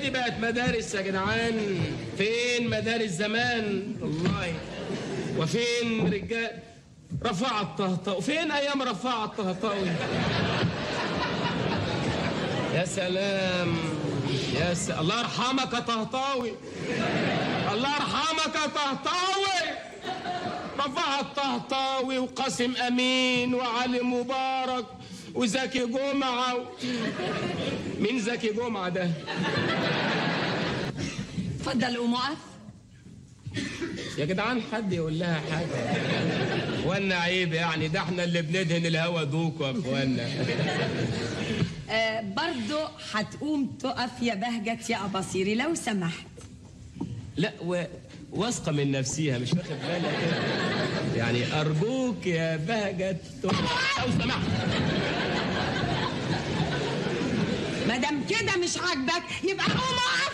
دي بقت مدارس يا جدعان. فين مدارس زمان والله؟ وفين رجال رفاعة الطهطاوي؟ فين ايام رفاعة الطهطاوي؟ يا سلام يا سلام. الله يرحمك يا طهطاوي، الله يرحمك يا طهطاوي. رفاعة الطهطاوي وقاسم امين وعلي مبارك وزكي جمعة مين زكي جمعة ده؟ اتفضل قوم اقف. يا جدعان حد يقول لها حاجة وانا عيب يعني؟ ده احنا اللي بندهن الهوا دوكوا يا اخوانا. برضو هتقوم تقف يا بهجت يا أباصيري لو سمحت. لا واثقة من نفسيها مش واخد بالها كده يعني. أرجوك يا بهجت لو سمحت. مادام كده مش عاجبك يبقى قوم اقف.